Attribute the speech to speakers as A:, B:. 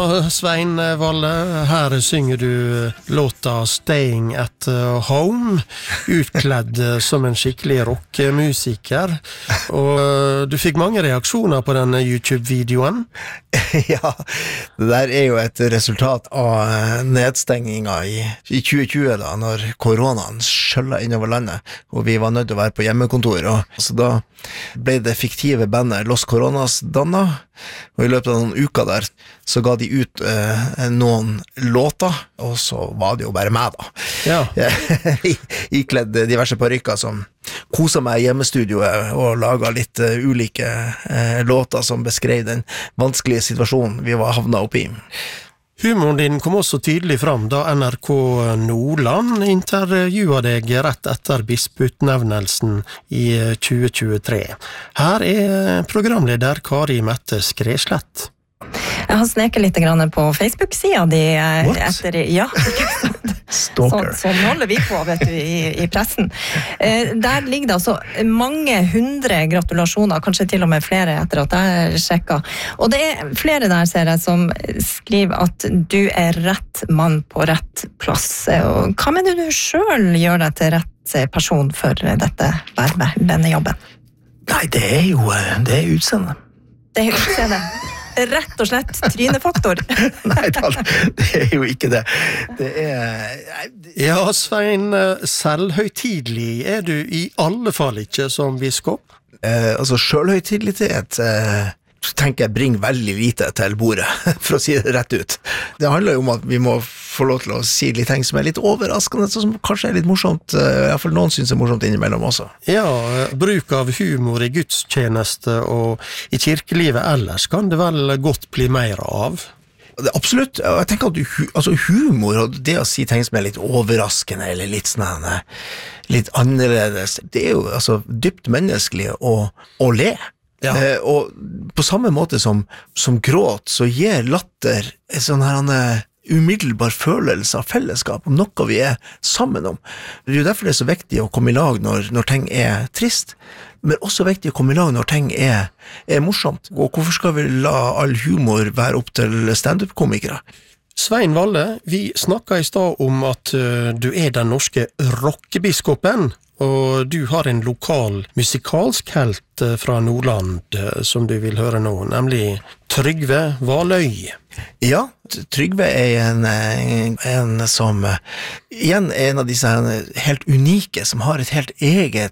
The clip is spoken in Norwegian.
A: Ja, Svein Valle, her synger du låta Staying at Home, utkledd som en skikkelig rockmusiker. Og du fikk mange reaksjoner på denne YouTube-videoen.
B: Ja, det der jo et resultat av nedstenginga i 2020 da, når koronaen skjøllet innover landet, og vi var nødt til å være på hjemmekontor. Så da ble det fiktive bandet Los Coronas dannet, og i løpet av noen uker der så ga de ut noen låter, og så var det jo bare meg da.
A: Ja.
B: Ikledd diverse parykker som koset meg i hjemmestudioet og laget litt ulike låter som beskrev den vanskelige situasjonen vi var havnet oppe i.
A: Humoren din kom også tydelig fram da NRK Nordland intervjuet deg rett etter bispeutnevnelsen i 2023. Her programleder Kari Mette Skreslett.
C: Jeg har sneket litt grann på Facebook-siden de etter, ja,
B: Stalker.
C: Sånn holder vi på, vet du, i pressen. Der ligger det altså mange hundre gratulasjoner, kanskje til og med flere etter at jeg sjekket. Og det flere der, ser jeg, som skriver at du rett mann på rett plass. Og hva mener du selv gjør deg til rett person for dette vervet, denne jobben?
B: Nei, det jo det utseende.
C: Det utseende. Rett og slett trynefaktor.
B: Nei, det jo ikke det. Det
A: Ja, Svein, selvhøytidlig du i alle fall ikke som biskop?
B: Altså, selvhøytidlighet tenker jeg bringer veldig lite til bordet, for å si det rett ut. Det handler jo om at vi må få lov til å si litt ting som litt overraskende, som kanskje litt morsomt, i hvert fall noen synes morsomt innimellom også.
A: Ja, bruk av humor i gudstjeneste og i kirkelivet ellers kan det vel godt bli mer av?
B: Absolutt. Jeg tenker at humor og det å si ting som litt overraskende eller litt sånn litt annerledes, det jo altså dypt menneskelig å le. Ja. Og på samme måte som gråt, så gir latter en sånn her umiddelbar følelse av fellesskap, om noe vi sammen om. Det jo derfor det så viktig å komme i lag når ting trist, men også viktig å komme i lag når ting morsomt. Og hvorfor skal vi la all humor være opp til stand-up-komikere?
A: Svein Valle, vi snakket i stad om at du den norske rockebiskopen, og du har en lokal musikalsk helt fra Nordland som du vil høre nå, nemlig Trygve Valøy.
B: Ja, Trygve en som igjen en av disse helt unike, som har et helt eget